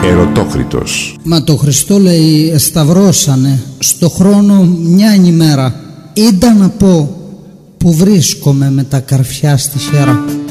Ερωτόκριτος. Μα το Χριστό, λέει, σταυρώσανε στο χρόνο μια ημέρα. Είδα να πω που βρίσκομαι με τα καρφιά στη χέρα.